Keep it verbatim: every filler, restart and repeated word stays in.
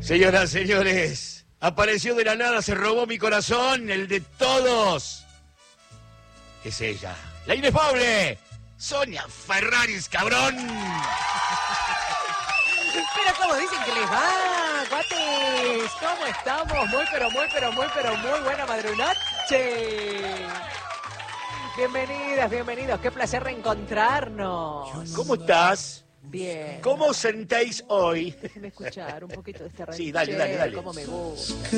Señoras, señores, apareció de la nada, se robó mi corazón, el de todos. Es ella, la inefable Sonia Ferraris, cabrón. Pero como dicen que les va, guates, ¿cómo estamos? Muy, pero muy, pero muy, pero muy buena madrunoche. Bienvenidas, bienvenidos, qué placer reencontrarnos. ¿Cómo estás? Bien. ¿Cómo os sentéis hoy? Déjenme escuchar un poquito de este radio. Sí, dale, dale, dale. Cómo me gusta.